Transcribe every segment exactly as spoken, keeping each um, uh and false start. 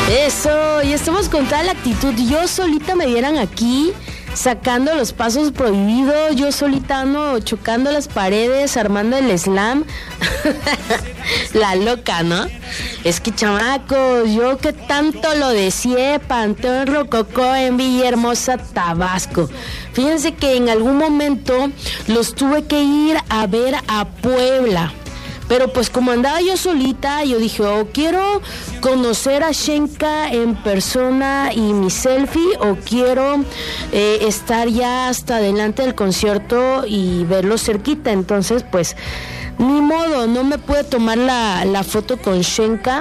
Eso, y estamos con toda la actitud. Yo solita me vieran aquí sacando los pasos prohibidos, yo solita ando chocando las paredes, armando el slam. La loca, ¿no? Es que, chamacos, yo que tanto lo decía, Panteón Rococó en Villahermosa, Tabasco. Fíjense que en algún momento los tuve que ir a ver a Puebla. Pero pues como andaba yo solita, yo dije, o oh, quiero conocer a Shenka en persona y mi selfie, o quiero eh, estar ya hasta adelante del concierto y verlo cerquita. Entonces, pues, ni modo, no me pude tomar la, la foto con Shenka.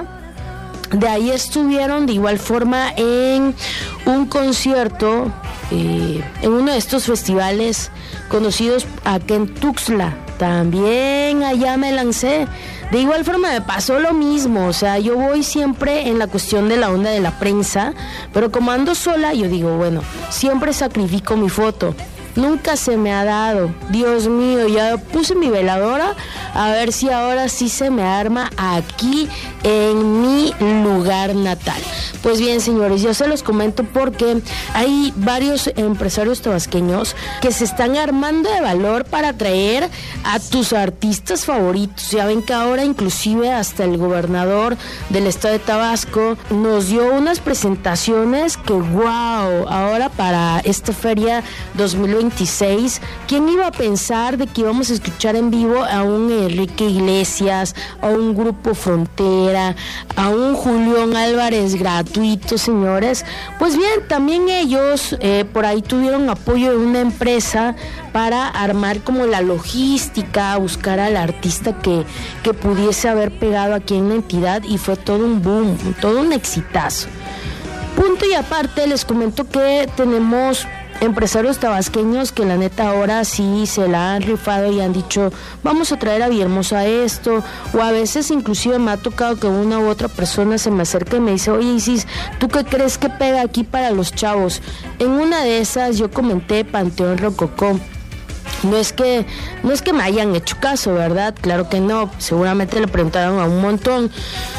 De ahí estuvieron de igual forma en un concierto, eh, en uno de estos festivales conocidos acá en Tuxtla. También allá me lancé. De igual forma me pasó lo mismo. O sea, yo voy siempre en la cuestión de la onda de la prensa, pero como ando sola, yo digo, bueno, siempre sacrifico mi foto. Nunca se me ha dado. Dios mío, ya puse mi veladora a ver si ahora sí se me arma aquí en mi lugar natal. Pues bien, señores, yo se los comento porque hay varios empresarios tabasqueños que se están armando de valor para traer a tus artistas favoritos. Ya ven que ahora inclusive hasta el gobernador del estado de Tabasco nos dio unas presentaciones que wow, ahora para esta feria dos mil veintiséis, ¿quién iba a pensar de que íbamos a escuchar en vivo a un Enrique Iglesias, a un Grupo Frontera, a un Julián Álvarez gratuito, señores? Pues bien, también ellos eh, por ahí tuvieron apoyo de una empresa para armar como la logística, buscar al artista que, que pudiese haber pegado aquí en la entidad, y fue todo un boom, todo un exitazo. Punto y aparte, les comento que tenemos empresarios tabasqueños que la neta ahora sí se la han rifado y han dicho, vamos a traer a Villahermosa esto, o a veces inclusive me ha tocado que una u otra persona se me acerca y me dice, oye Isis, ¿tú qué crees que pega aquí para los chavos? En una de esas yo comenté Panteón Rococó. No es que no es que me hayan hecho caso, ¿verdad? Claro que no, seguramente le preguntaron a un montón.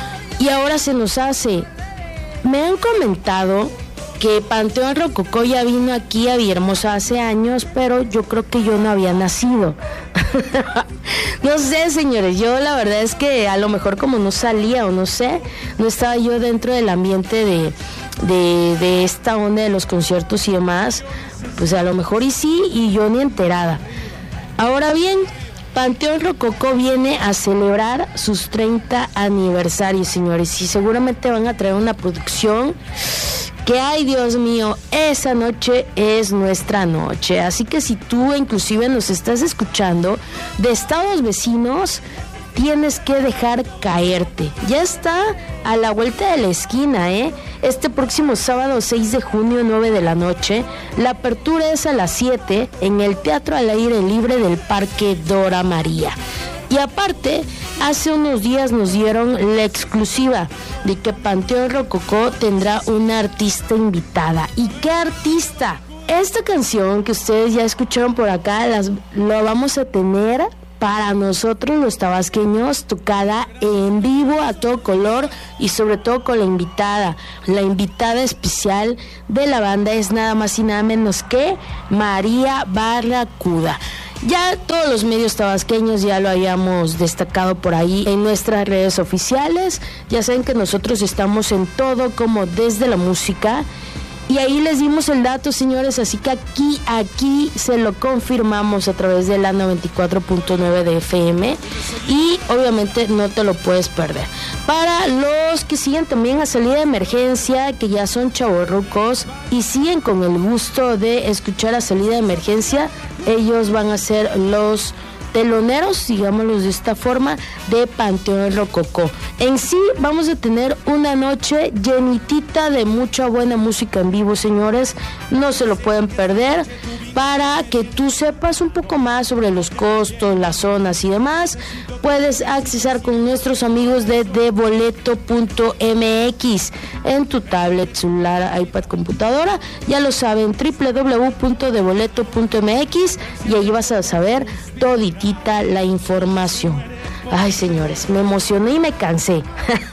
Y ahora se nos hace. Me han comentado que Panteón Rococó ya vino aquí a Villahermosa hace años, pero yo creo que yo no había nacido. No sé, señores, yo la verdad es que a lo mejor como no salía o no sé, no estaba yo dentro del ambiente de, de, de esta onda de los conciertos y demás, pues a lo mejor y sí, y yo ni enterada. Ahora bien, Panteón Rococó viene a celebrar sus treinta aniversarios, señores, y seguramente van a traer una producción que, ay Dios mío, esa noche es nuestra noche. Así que si tú inclusive nos estás escuchando de estados vecinos, tienes que dejar caerte. Ya está a la vuelta de la esquina, ¿eh? Este próximo sábado seis de junio, nueve de la noche. La apertura es a las siete en el Teatro al Aire Libre del Parque Dora María. Y aparte, hace unos días nos dieron la exclusiva de que Panteón Rococó tendrá una artista invitada. ¿Y qué artista? Esta canción que ustedes ya escucharon por acá, las, lo vamos a tener para nosotros los tabasqueños, tocada en vivo a todo color y sobre todo con la invitada. La invitada especial de la banda es nada más y nada menos que María Barracuda. Ya todos los medios tabasqueños ya lo habíamos destacado por ahí en nuestras redes oficiales. Ya saben que nosotros estamos en todo como Desde la Música. Y ahí les dimos el dato, señores, así que aquí, aquí se lo confirmamos a través de la noventa y cuatro punto nueve de F M y obviamente no te lo puedes perder. Para los que siguen también a Salida de Emergencia, que ya son chavorrucos y siguen con el gusto de escuchar a Salida de Emergencia, ellos van a ser los teloneros, digámoslo de esta forma, de Panteón Rococó. En sí vamos a tener una noche llenitita de mucha buena música en vivo, señores, no se lo pueden perder. Para que tú sepas un poco más sobre los costos, las zonas y demás, puedes accesar con nuestros amigos de deboleto punto m x en tu tablet, celular, iPad, computadora. Ya lo saben, doble u doble u doble u punto deboleto punto m x, y ahí vas a saber toditita la información. Ay, señores, me emocioné y me cansé.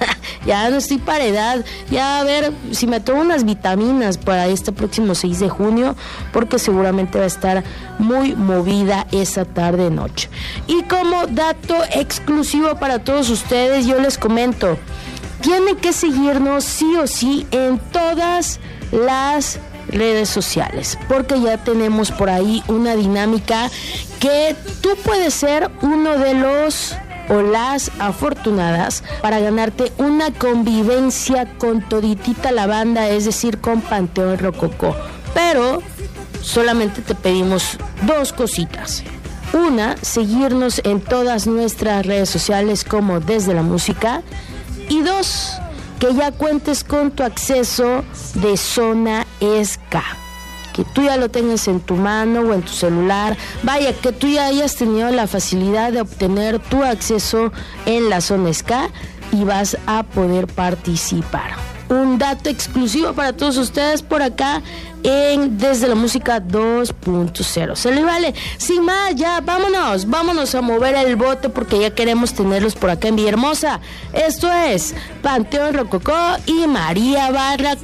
ya no estoy para edad, ya a ver si me tomo unas vitaminas para este próximo seis de junio, porque seguramente va a estar muy movida esa tarde noche. Y como dato exclusivo para todos ustedes, yo les comento, tienen que seguirnos sí o sí en todas las redes sociales, porque ya tenemos por ahí una dinámica que tú puedes ser uno de los o las afortunadas para ganarte una convivencia con toditita la banda, es decir, con Panteón Rococó. Pero solamente te pedimos dos cositas. Una, seguirnos en todas nuestras redes sociales como Desde la Música. Y dos, que ya cuentes con tu acceso de Zona Ska, que tú ya lo tengas en tu mano o en tu celular, vaya, que tú ya hayas tenido la facilidad de obtener tu acceso en la Zona Ska y vas a poder participar. Un dato exclusivo para todos ustedes por acá en Desde la Música dos punto cero. Se le vale. Sin más, ya vámonos, vámonos a mover el bote porque ya queremos tenerlos por acá en Villahermosa. Esto es Panteón Rococó y María Barracuda.